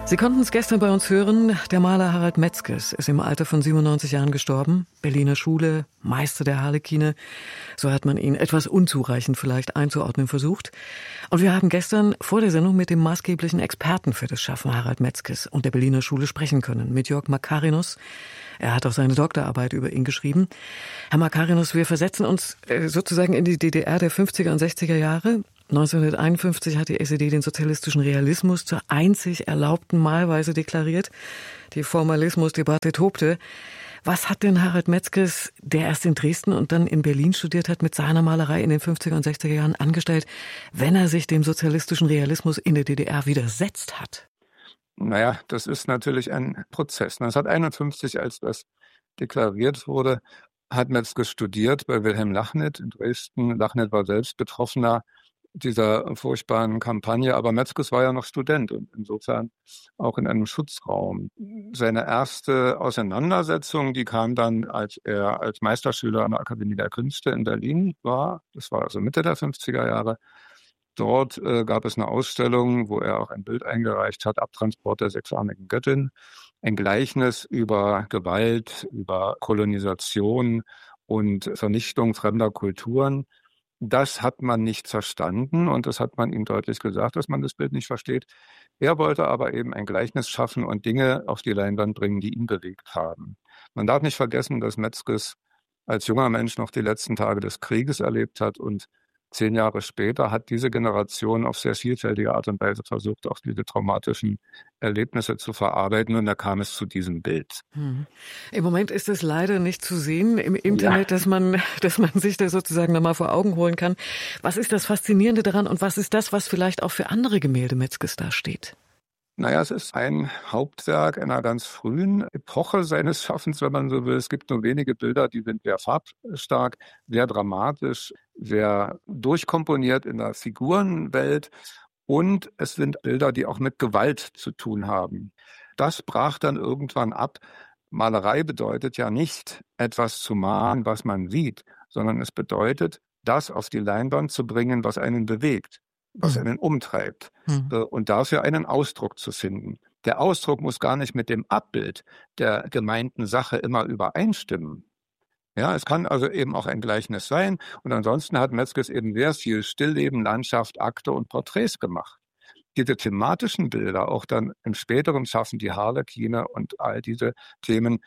Sie konnten es gestern bei uns hören, der Maler Harald Metzges ist im Alter von 97 Jahren gestorben. Berliner Schule, Meister der Harlekine. So hat man ihn etwas unzureichend vielleicht einzuordnen versucht. Und wir haben gestern vor der Sendung mit dem maßgeblichen Experten für das Schaffen Harald Metzges und der Berliner Schule sprechen können, mit Jörg Makarinos. Er hat auch seine Doktorarbeit über ihn geschrieben. Herr Makarinos, wir versetzen uns sozusagen in die DDR der 50er und 60er Jahre. 1951 hat die SED den sozialistischen Realismus zur einzig erlaubten Malweise deklariert. Die Formalismusdebatte tobte. Was hat denn Harald Metzges, der erst in Dresden und dann in Berlin studiert hat, mit seiner Malerei in den 50er und 60er Jahren angestellt, wenn er sich dem sozialistischen Realismus in der DDR widersetzt hat? Naja, das ist natürlich ein Prozess. 1951, als das deklariert wurde, hat Metzges studiert bei Wilhelm Lachnit in Dresden. Lachnit war selbst Betroffener dieser furchtbaren Kampagne, aber Metzges war ja noch Student und insofern auch in einem Schutzraum. Seine erste Auseinandersetzung, die kam dann, als er als Meisterschüler an der Akademie der Künste in Berlin war. Das war also Mitte der 50er Jahre. Dort gab es eine Ausstellung, wo er auch ein Bild eingereicht hat, Abtransport der sechsarmigen Göttin, ein Gleichnis über Gewalt, über Kolonisation und Vernichtung fremder Kulturen. Das hat man nicht verstanden und das hat man ihm deutlich gesagt, dass man das Bild nicht versteht. Er wollte aber eben ein Gleichnis schaffen und Dinge auf die Leinwand bringen, die ihn bewegt haben. Man darf nicht vergessen, dass Metzges als junger Mensch noch die letzten Tage des Krieges erlebt hat und 10 Jahre später hat diese Generation auf sehr vielfältige Art und Weise versucht, auch diese traumatischen Erlebnisse zu verarbeiten. Und da kam es zu diesem Bild. Im Moment ist es leider nicht zu sehen im Internet, dass man sich das sozusagen nochmal vor Augen holen kann. Was ist das Faszinierende daran und was ist das, was vielleicht auch für andere Gemälde Metzges da steht? Naja, es ist ein Hauptwerk einer ganz frühen Epoche seines Schaffens, wenn man so will. Es gibt nur wenige Bilder, die sind sehr farbstark, sehr dramatisch, sehr durchkomponiert in der Figurenwelt. Und es sind Bilder, die auch mit Gewalt zu tun haben. Das brach dann irgendwann ab. Malerei bedeutet ja nicht, etwas zu malen, was man sieht, sondern es bedeutet, das auf die Leinwand zu bringen, was einen bewegt, was einen umtreibt und dafür einen Ausdruck zu finden. Der Ausdruck muss gar nicht mit dem Abbild der gemeinten Sache immer übereinstimmen. Ja, es kann also eben auch ein Gleichnis sein und ansonsten hat Metzges eben sehr viel Stillleben, Landschaft, Akte und Porträts gemacht. Diese thematischen Bilder, auch dann im späteren Schaffen, die Harlekine und all diese Themen,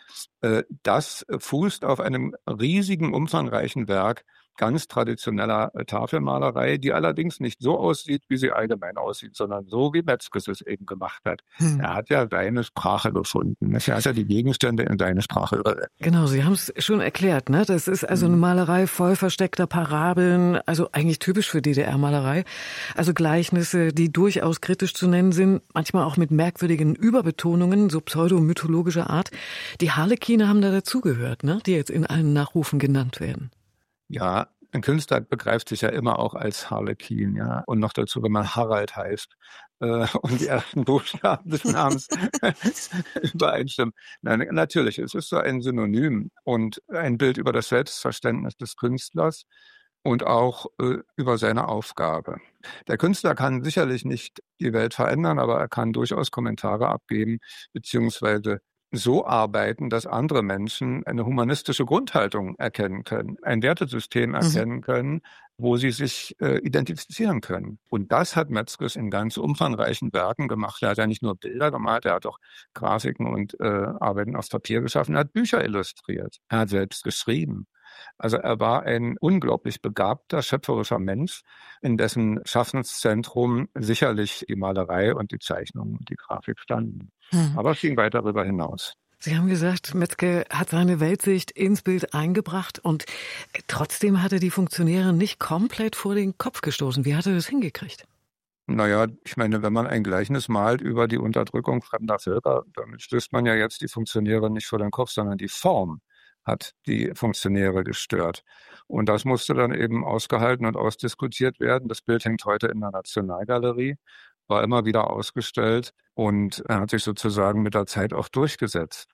das fußt auf einem riesigen, umfangreichen Werk ganz traditioneller Tafelmalerei, die allerdings nicht so aussieht, wie sie allgemein aussieht, sondern so, wie Metzges es eben gemacht hat. Er hat ja seine Sprache gefunden. Er hat ja die Gegenstände in seine Sprache übersetzt. Genau, Sie haben es schon erklärt, ne? Das ist also eine Malerei voll versteckter Parabeln, also eigentlich typisch für DDR-Malerei. Also Gleichnisse, die durchaus kritisch zu nennen sind, manchmal auch mit merkwürdigen Überbetonungen, so pseudomythologischer Art. Die Harlekine haben da dazugehört, ne? Die jetzt in allen Nachrufen genannt werden. Ja, ein Künstler begreift sich ja immer auch als Harlekin, ja. Und noch dazu, wenn man Harald heißt und die ersten Buchstaben des Namens übereinstimmen. Nein, natürlich, es ist so ein Synonym und ein Bild über das Selbstverständnis des Künstlers und auch über seine Aufgabe. Der Künstler kann sicherlich nicht die Welt verändern, aber er kann durchaus Kommentare abgeben, beziehungsweise so arbeiten, dass andere Menschen eine humanistische Grundhaltung erkennen können, ein Wertesystem erkennen können, wo sie sich identifizieren können. Und das hat Metzges in ganz umfangreichen Werken gemacht. Er hat ja nicht nur Bilder gemalt, er hat auch Grafiken und Arbeiten auf Papier geschaffen, er hat Bücher illustriert, er hat selbst geschrieben. Also er war ein unglaublich begabter, schöpferischer Mensch, in dessen Schaffenszentrum sicherlich die Malerei und die Zeichnung und die Grafik standen. Aber es ging weit darüber hinaus. Sie haben gesagt, Metzger hat seine Weltsicht ins Bild eingebracht und trotzdem hat er die Funktionäre nicht komplett vor den Kopf gestoßen. Wie hat er das hingekriegt? Naja, ich meine, wenn man ein Gleichnis malt über die Unterdrückung fremder Völker, damit stößt man ja jetzt die Funktionäre nicht vor den Kopf, sondern die Form hat die Funktionäre gestört. Und das musste dann eben ausgehalten und ausdiskutiert werden. Das Bild hängt heute in der Nationalgalerie, war immer wieder ausgestellt und er hat sich sozusagen mit der Zeit auch durchgesetzt.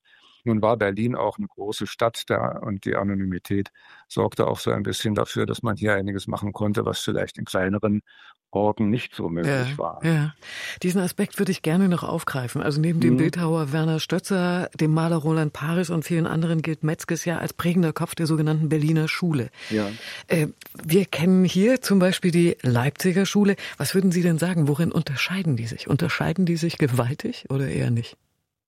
Nun war Berlin auch eine große Stadt und die Anonymität sorgte auch so ein bisschen dafür, dass man hier einiges machen konnte, was vielleicht in kleineren Orten nicht so möglich war. Ja. Diesen Aspekt würde ich gerne noch aufgreifen. Also neben dem Bildhauer Werner Stötzer, dem Maler Roland Paris und vielen anderen gilt Metzges ja als prägender Kopf der sogenannten Berliner Schule. Ja. Wir kennen hier zum Beispiel die Leipziger Schule. Was würden Sie denn sagen, worin unterscheiden die sich? Unterscheiden die sich gewaltig oder eher nicht?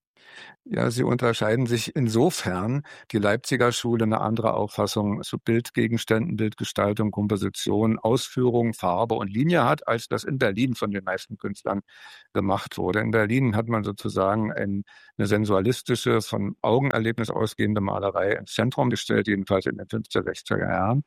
Ja, sie unterscheiden sich insofern, die Leipziger Schule eine andere Auffassung zu Bildgegenständen, Bildgestaltung, Komposition, Ausführung, Farbe und Linie hat, als das in Berlin von den meisten Künstlern gemacht wurde. In Berlin hat man sozusagen eine sensualistische, von Augenerlebnis ausgehende Malerei ins Zentrum gestellt, jedenfalls in den 50er, 60er Jahren.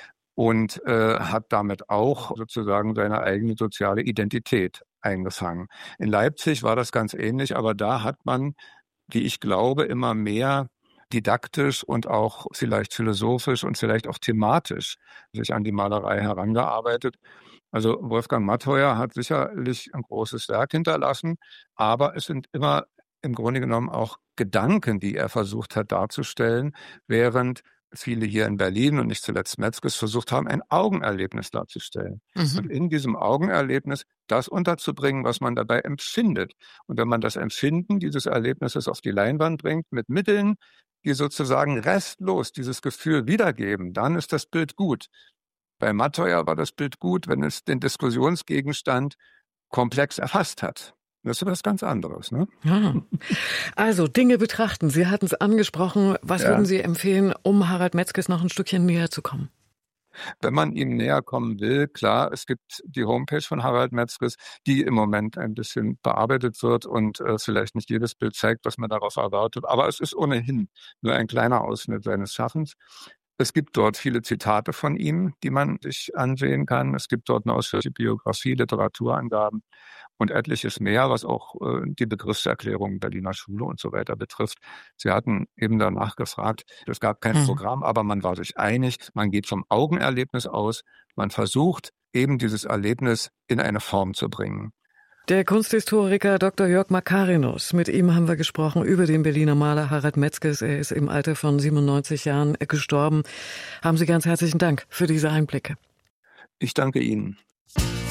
Und hat damit auch sozusagen seine eigene soziale Identität eingefangen. In Leipzig war das ganz ähnlich, aber da hat man, wie ich glaube, immer mehr didaktisch und auch vielleicht philosophisch und vielleicht auch thematisch sich an die Malerei herangearbeitet. Also Wolfgang Mattheuer hat sicherlich ein großes Werk hinterlassen, aber es sind immer im Grunde genommen auch Gedanken, die er versucht hat darzustellen, während viele hier in Berlin und nicht zuletzt Metzges versucht haben, ein Augenerlebnis darzustellen. Und in diesem Augenerlebnis das unterzubringen, was man dabei empfindet. Und wenn man das Empfinden dieses Erlebnisses auf die Leinwand bringt, mit Mitteln, die sozusagen restlos dieses Gefühl wiedergeben, dann ist das Bild gut. Bei Mattheuer war das Bild gut, wenn es den Diskussionsgegenstand komplex erfasst hat. Das ist was ganz anderes, ne? Ja. Also Dinge betrachten. Sie hatten es angesprochen. Was würden Sie empfehlen, um Harald Metzges noch ein Stückchen näher zu kommen? Wenn man ihm näher kommen will, klar, es gibt die Homepage von Harald Metzges, die im Moment ein bisschen bearbeitet wird und vielleicht nicht jedes Bild zeigt, was man darauf erwartet. Aber es ist ohnehin nur ein kleiner Ausschnitt seines Schaffens. Es gibt dort viele Zitate von ihm, die man sich ansehen kann. Es gibt dort eine ausführliche Biografie, Literaturangaben und etliches mehr, was auch die Begriffserklärung Berliner Schule und so weiter betrifft. Sie hatten eben danach gefragt, es gab kein Programm, aber man war sich einig, man geht vom Augenerlebnis aus, man versucht eben dieses Erlebnis in eine Form zu bringen. Der Kunsthistoriker Dr. Jörg Makarinus. Mit ihm haben wir gesprochen über den Berliner Maler Harald Metzges. Er ist im Alter von 97 Jahren gestorben. Haben Sie ganz herzlichen Dank für diese Einblicke. Ich danke Ihnen.